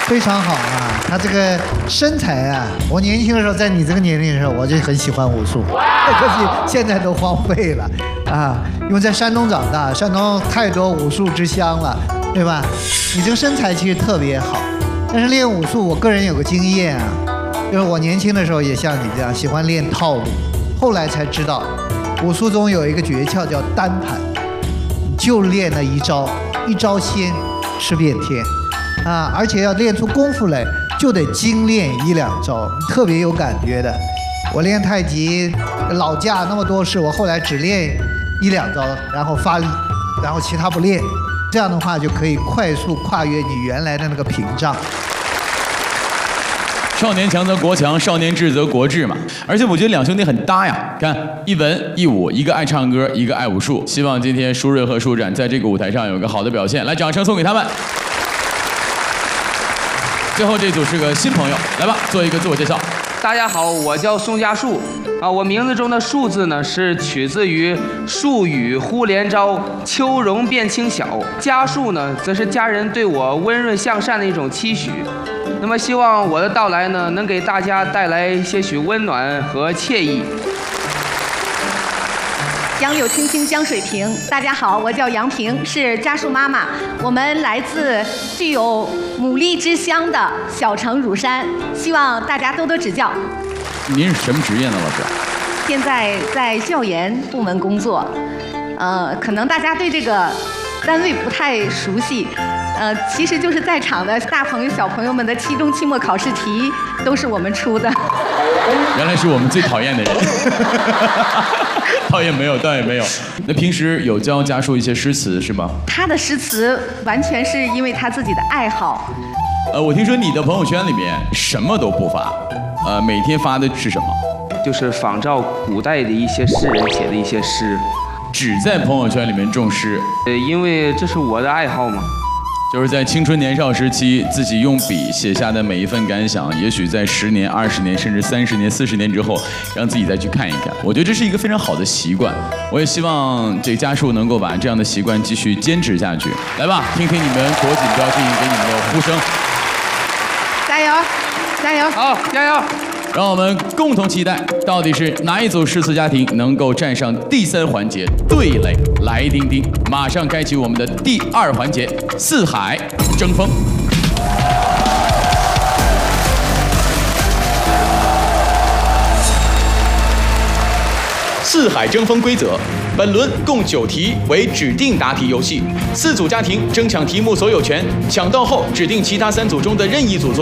非常好啊，他这个身材啊，我年轻的时候，在你这个年龄的时候，我就很喜欢武术，可惜现在都荒废了啊，因为在山东长大，山东太多武术之乡了，对吧？你这个身材其实特别好，但是练武术，我个人有个经验啊，就是我年轻的时候也像你这样喜欢练套路，后来才知道，武术中有一个诀窍叫单盘，就练了一招，一招鲜吃遍天。啊，而且要练出功夫来，就得精练1、2招，特别有感觉的。我练太极老架那么多式，我后来只练1、2招，然后发力，然后其他不练。这样的话就可以快速跨越你原来的那个屏障。 少年强则国强，少年智则国智嘛。而且我觉得两兄弟很搭呀，看一文一武，一个爱唱歌，一个爱武术。希望今天舒瑞和舒展在这个舞台上有个好的表现，来，掌声送给他们。最后这组是个新朋友，来吧，做一个自我介绍。 大家好，我叫宋家树啊，我名字中的树字呢是取自于树雨忽连朝，秋容变清晓。家树呢，则是家人对我温润向善的一种期许。那么希望我的到来呢，能给大家带来些许温暖和惬意。 杨柳青青江水平，大家好，我叫杨平，是家树妈妈。我们来自具有牡蛎之乡的小城乳山，希望大家多多指教。 您是什么职业呢，老师？ 现在在教研部门工作，可能大家对这个单位不太熟悉，其实就是在场的大朋友小朋友们的期中期末考试题都是我们出的。 原来是我们最讨厌的人。倒也没有，倒也没有。那平时有教家树一些诗词是吗？ 他的诗词完全是因为他自己的爱好。 我听说你的朋友圈里面什么都不发，每天发的是什么？ 就是仿照古代的一些诗人写的一些诗， 只在朋友圈里面种诗。 因为这是我的爱好嘛。 就是在青春年少时期，自己用笔写下的每一份感想，也许在10年、20年，甚至30年、40年之后，让自己再去看一看。我觉得这是一个非常好的习惯。我也希望这家树能够把这样的习惯继续坚持下去。来吧，听听你们国锦标记给你们的呼声。 加油，加油！ 好，加油！ 让我们共同期待，到底是哪一组诗词家庭能够站上第3环节对垒来丁丁？马上开启我们的第2环节——四海争锋。四海争锋规则：本轮共9题为指定答题游戏，4组家庭争抢题目所有权，抢到后指定其他3组中的任意组做。